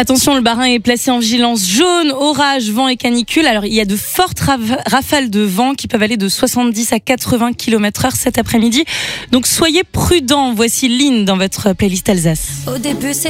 Attention, le Bas-Rhin est placé en vigilance jaune, orage, vent et canicule. Alors, il y a de fortes rafales de vent qui peuvent aller de 70 à 80 km/h cet après-midi. Donc, soyez prudents. Voici Lynn dans votre playlist Alsace. Au début, c'est